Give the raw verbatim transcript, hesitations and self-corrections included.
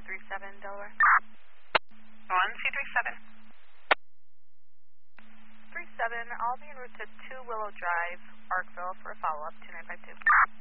three seven, Delaware. one C three seven. three seven, I'll be en route to two Willow Drive, Arkville, for a follow-up, two nine five two.